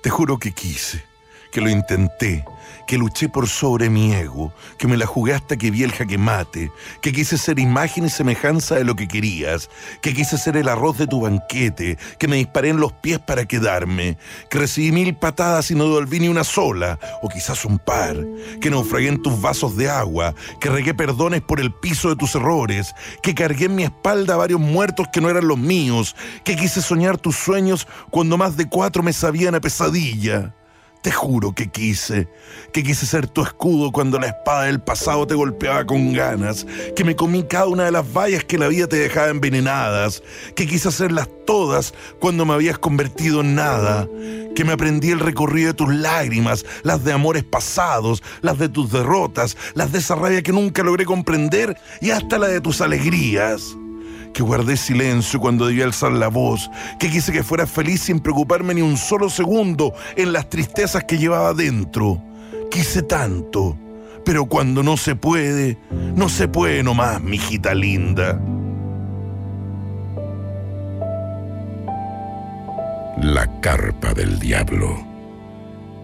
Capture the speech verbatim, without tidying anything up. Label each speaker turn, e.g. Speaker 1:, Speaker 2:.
Speaker 1: Te juro que quise, que lo intenté, que luché por sobre mi ego, que me la jugué hasta que vi el jaque mate, que quise ser imagen y semejanza de lo que querías, que quise ser el arroz de tu banquete, que me disparé en los pies para quedarme, que recibí mil patadas y no devolví ni una sola, o quizás un par, que naufragué en tus vasos de agua, que regué perdones por el piso de tus errores, que cargué en mi espalda a varios muertos que no eran los míos, que quise soñar tus sueños cuando más de cuatro me sabían a pesadilla. Te juro que quise, que quise ser tu escudo cuando la espada del pasado te golpeaba con ganas, que me comí cada una de las vallas que la vida te dejaba envenenadas, que quise hacerlas todas cuando me habías convertido en nada, que me aprendí el recorrido de tus lágrimas, las de amores pasados, las de tus derrotas, las de esa rabia que nunca logré comprender y hasta la de tus alegrías. Que guardé silencio cuando debí alzar la voz, que quise que fueras feliz sin preocuparme ni un solo segundo en las tristezas que llevaba dentro. Quise tanto, pero cuando no se puede, no se puede nomás, mijita linda.
Speaker 2: La carpa del diablo.